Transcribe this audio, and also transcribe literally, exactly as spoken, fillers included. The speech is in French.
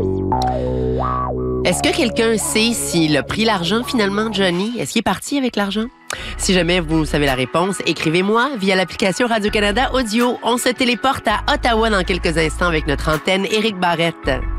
Est-ce que quelqu'un sait s'il a pris l'argent finalement, Johnny? Est-ce qu'il est parti avec l'argent? Si jamais vous savez la réponse, écrivez-moi via l'application Radio-Canada Audio. On se téléporte à Ottawa dans quelques instants avec notre antenne Éric Barrette.